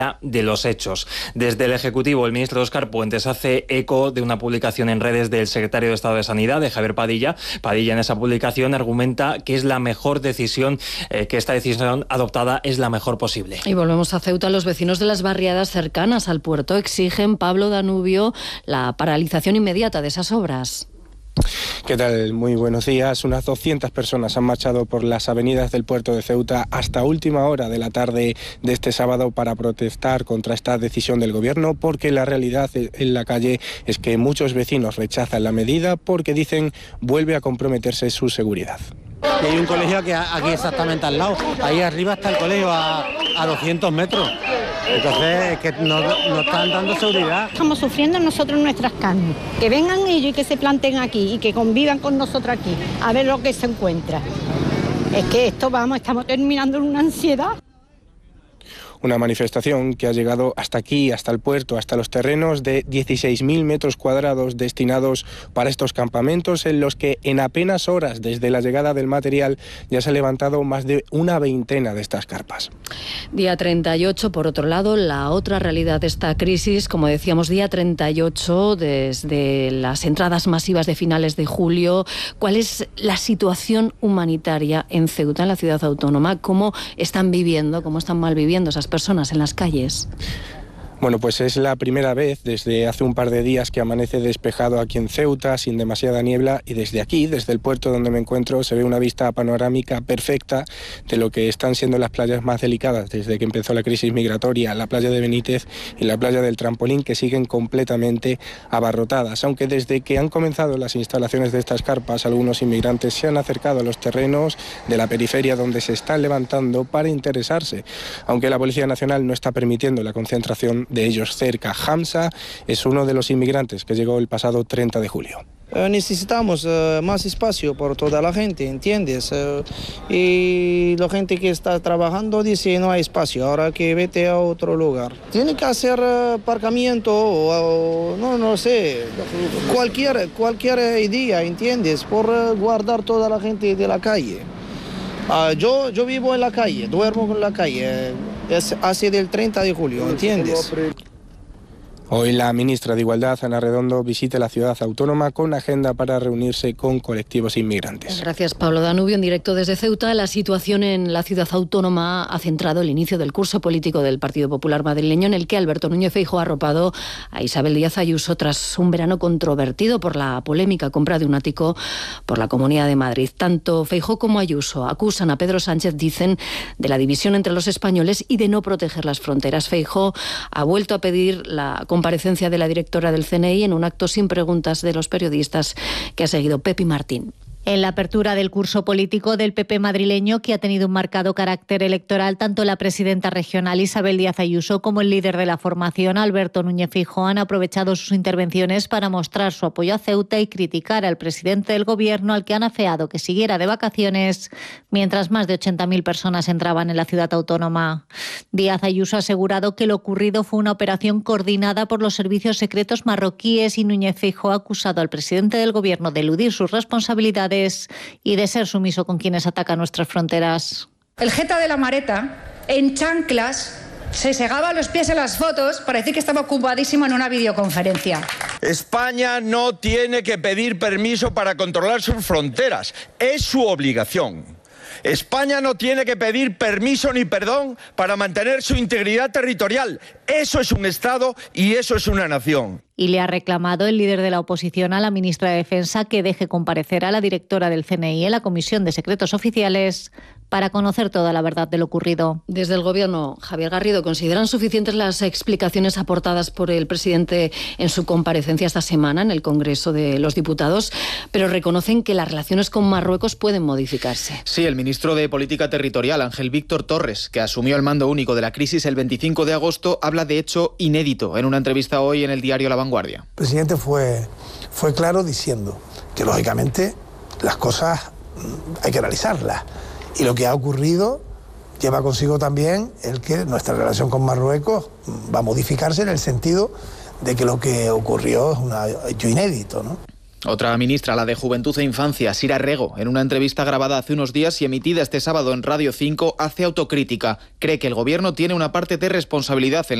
de los hechos. Desde el Ejecutivo, el ministro Óscar Puentes hace eco de una publicación en redes del secretario de Estado de Sanidad, de Javier Padilla. Padilla en esa publicación argumenta que es la mejor decisión, que esta decisión adoptada es la mejor posible. Y volvemos a Ceuta. Los vecinos de las barriadas cercanas al puerto exigen, Pablo Danubio, la paralización inmediata de esas obras. ¿Qué tal? Muy buenos días. Unas 200 personas han marchado por las avenidas del puerto de Ceuta hasta última hora de la tarde de este sábado para protestar contra esta decisión del gobierno, porque la realidad en la calle es que muchos vecinos rechazan la medida porque dicen vuelve a comprometerse su seguridad. Hay un colegio que aquí exactamente al lado, ahí arriba está el colegio a 200 metros. Entonces, es que no están dando seguridad. Estamos sufriendo nosotros nuestras carnes. Que vengan ellos y que se planten aquí y que convivan con nosotros aquí, a ver lo que se encuentra. Es que estamos terminando en una ansiedad. Una manifestación que ha llegado hasta aquí, hasta el puerto, hasta los terrenos de 16.000 metros cuadrados destinados para estos campamentos, en los que en apenas horas desde la llegada del material ya se ha levantado más de una veintena de estas carpas. Día 38, por otro lado, la otra realidad de esta crisis, como decíamos, día 38, desde las entradas masivas de finales de julio. ¿Cuál es la situación humanitaria en Ceuta, en la ciudad autónoma? ¿Cómo están viviendo, cómo están malviviendo esas personas en las calles? Bueno, pues es la primera vez desde hace un par de días que amanece despejado aquí en Ceuta, sin demasiada niebla, y desde aquí, desde el puerto donde me encuentro, se ve una vista panorámica perfecta de lo que están siendo las playas más delicadas desde que empezó la crisis migratoria, la playa de Benítez y la playa del Trampolín, que siguen completamente abarrotadas, aunque desde que han comenzado las instalaciones de estas carpas, algunos inmigrantes se han acercado a los terrenos de la periferia donde se están levantando para interesarse, aunque la Policía Nacional no está permitiendo la concentración de ellos cerca. Hamza es uno de los inmigrantes que llegó el pasado 30 de julio. Necesitamos más espacio por toda la gente, ¿entiendes? Y la gente que está trabajando dice no hay espacio, ahora que vete a otro lugar. Tiene que hacer aparcamiento o no sé, cualquier idea, ¿entiendes? Por guardar toda la gente de la calle. Yo vivo en la calle, duermo en la calle, es hace del 30 de julio, ¿entiendes? Hoy la ministra de Igualdad, Ana Redondo, visita la ciudad autónoma con agenda para reunirse con colectivos inmigrantes. Gracias, Pablo Danubio. En directo desde Ceuta, la situación en la ciudad autónoma ha centrado el inicio del curso político del Partido Popular madrileño, en el que Alberto Núñez Feijóo ha arropado a Isabel Díaz Ayuso tras un verano controvertido por la polémica compra de un ático por la Comunidad de Madrid. Tanto Feijóo como Ayuso acusan a Pedro Sánchez, dicen, de la división entre los españoles y de no proteger las fronteras. Feijóo ha vuelto a pedir la comparecencia de la directora del CNI en un acto sin preguntas de los periodistas que ha seguido Pepi Martín. En la apertura del curso político del PP madrileño, que ha tenido un marcado carácter electoral, tanto la presidenta regional Isabel Díaz Ayuso como el líder de la formación, Alberto Núñez Feijóo, han aprovechado sus intervenciones para mostrar su apoyo a Ceuta y criticar al presidente del gobierno, al que han afeado que siguiera de vacaciones mientras más de 80.000 personas entraban en la ciudad autónoma. Díaz Ayuso ha asegurado que lo ocurrido fue una operación coordinada por los servicios secretos marroquíes, y Núñez Feijóo ha acusado al presidente del gobierno de eludir sus responsabilidades y de ser sumiso con quienes atacan nuestras fronteras. El jeta de la Mareta, en chanclas, se segaba los pies en las fotos para decir que estaba ocupadísimo en una videoconferencia. España no tiene que pedir permiso para controlar sus fronteras, es su obligación. España no tiene que pedir permiso ni perdón para mantener su integridad territorial. Eso es un Estado y eso es una nación. Y le ha reclamado el líder de la oposición a la ministra de Defensa que deje comparecer a la directora del CNI en la Comisión de Secretos Oficiales para conocer toda la verdad de lo ocurrido. Desde el Gobierno, Javier Garrido, ¿consideran suficientes las explicaciones aportadas por el presidente en su comparecencia esta semana en el Congreso de los Diputados, pero reconocen que las relaciones con Marruecos pueden modificarse? Sí, el ministro de Política Territorial, Ángel Víctor Torres, que asumió el mando único de la crisis el 25 de agosto, habla de hecho inédito en una entrevista hoy en el diario La Vanguardia. El presidente fue claro diciendo que, lógicamente, las cosas hay que analizarlas. Y lo que ha ocurrido lleva consigo también el que nuestra relación con Marruecos va a modificarse en el sentido de que lo que ocurrió es un hecho inédito, ¿no? Otra ministra, la de Juventud e Infancia, Sira Rego, en una entrevista grabada hace unos días y emitida este sábado en Radio 5, hace autocrítica. Cree que el Gobierno tiene una parte de responsabilidad en